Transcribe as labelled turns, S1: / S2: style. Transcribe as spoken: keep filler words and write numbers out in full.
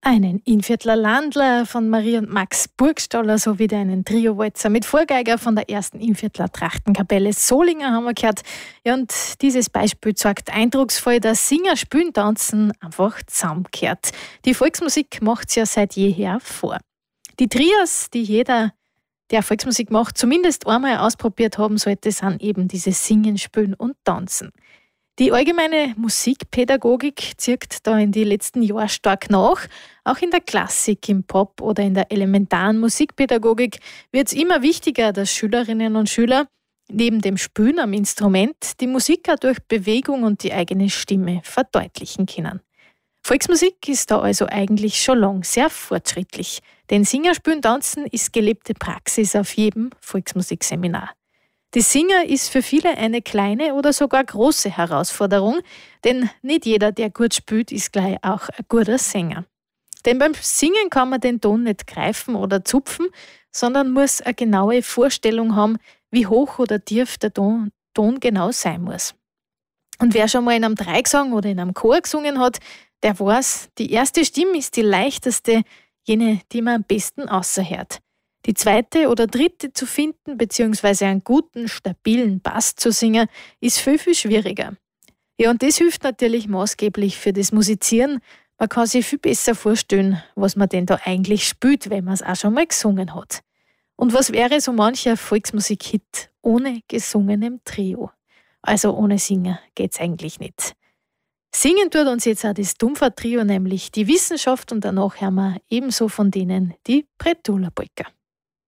S1: Einen Innviertler Landler von Marie und Max Burgstaller sowie einen Trio-Walzer mit Vorgeiger von der ersten Innviertler Trachtenkapelle Solinger haben wir gehört. Ja, und dieses Beispiel zeigt eindrucksvoll, dass Singer, Spielen, Tanzen einfach zusammengehört. Die Volksmusik macht es ja seit jeher vor. Die Trios, die jeder, der Volksmusik macht, zumindest einmal ausprobiert haben sollte, sind eben dieses Singen, Spielen und Tanzen. Die allgemeine Musikpädagogik zirkt da in die letzten Jahren stark nach. Auch in der Klassik, im Pop oder in der elementaren Musikpädagogik wird es immer wichtiger, dass Schülerinnen und Schüler neben dem Spielen am Instrument die Musik auch durch Bewegung und die eigene Stimme verdeutlichen können. Volksmusik ist da also eigentlich schon lang sehr fortschrittlich. Denn Singen, Spielen, Tanzen ist gelebte Praxis auf jedem Volksmusikseminar. Das Singen ist für viele eine kleine oder sogar große Herausforderung, denn nicht jeder, der gut spielt, ist gleich auch ein guter Sänger. Denn beim Singen kann man den Ton nicht greifen oder zupfen, sondern muss eine genaue Vorstellung haben, wie hoch oder tief der Ton, Ton genau sein muss. Und wer schon mal in einem Dreigesang oder in einem Chor gesungen hat, der weiß, die erste Stimme ist die leichteste, jene, die man am besten außerhört. Die zweite oder dritte zu finden, beziehungsweise einen guten, stabilen Bass zu singen, ist viel, viel schwieriger. Ja, und das hilft natürlich maßgeblich für das Musizieren. Man kann sich viel besser vorstellen, was man denn da eigentlich spielt, wenn man es auch schon mal gesungen hat. Und was wäre so mancher Volksmusik-Hit ohne gesungenem Trio? Also ohne Singen geht's eigentlich nicht. Singen tut uns jetzt auch das Dumpfer-Trio, nämlich die Wissenschaft, und danach hören wir ebenso von denen die Bretula Polka.